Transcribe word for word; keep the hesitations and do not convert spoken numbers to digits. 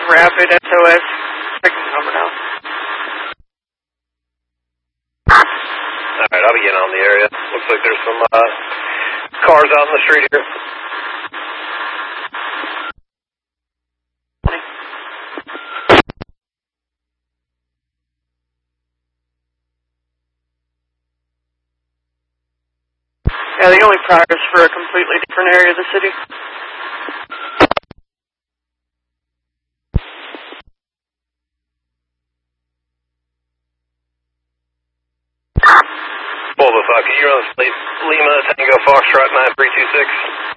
Rapid S O S. Second number now. Alright, I'll be getting on the area. Looks like there's some uh, cars out in the street here. Yeah, the only prior is for a completely different area of the city. Bull the fuck, you run Lima Tango Foxtrot nine three two six.